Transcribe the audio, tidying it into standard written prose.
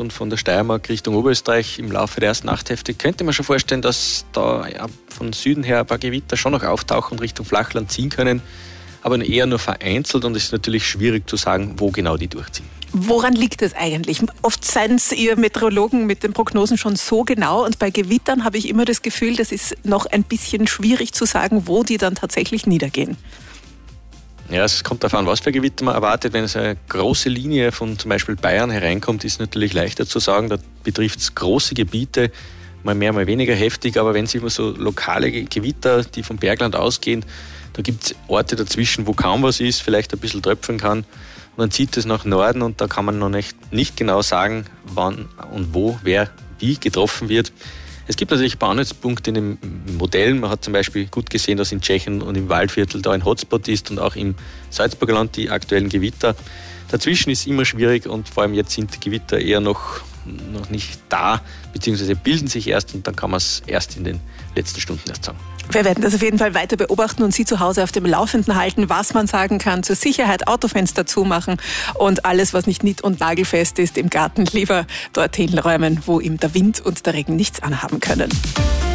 und von der Steiermark Richtung Oberösterreich im Laufe der ersten Nachthälfte könnte man schon vorstellen, dass da von Süden her ein paar Gewitter schon noch auftauchen und Richtung Flachland ziehen können, aber eher nur vereinzelt und es ist natürlich schwierig zu sagen, wo genau die durchziehen. Woran liegt es eigentlich? Oft seien es ihr Meteorologen mit den Prognosen schon so genau und bei Gewittern habe ich immer das Gefühl, das ist noch ein bisschen schwierig zu sagen, wo die dann tatsächlich niedergehen. Ja, es kommt darauf an, was für Gewitter man erwartet. Wenn es eine große Linie von zum Beispiel Bayern hereinkommt, ist es natürlich leichter zu sagen. Da betrifft es große Gebiete, mal mehr, mal weniger heftig. Aber wenn es immer so lokale Gewitter, die vom Bergland ausgehen, da gibt es Orte dazwischen, wo kaum was ist, vielleicht ein bisschen tröpfeln kann. Und dann zieht es nach Norden und da kann man noch nicht genau sagen, wann und wo, wer, wie getroffen wird. Es gibt natürlich ein paar Anhaltspunkte in den Modellen. Man hat zum Beispiel gut gesehen, dass in Tschechien und im Waldviertel da ein Hotspot ist und auch im Salzburger Land die aktuellen Gewitter. Dazwischen ist immer schwierig und vor allem jetzt sind die Gewitter eher noch nicht da, beziehungsweise bilden sich erst und dann kann man es erst in den letzten Stunden erst sagen. Wir werden das auf jeden Fall weiter beobachten und Sie zu Hause auf dem Laufenden halten, was man sagen kann. Zur Sicherheit Autofenster zumachen und alles, was nicht nied- und nagelfest ist, im Garten lieber dorthin räumen, wo ihm der Wind und der Regen nichts anhaben können.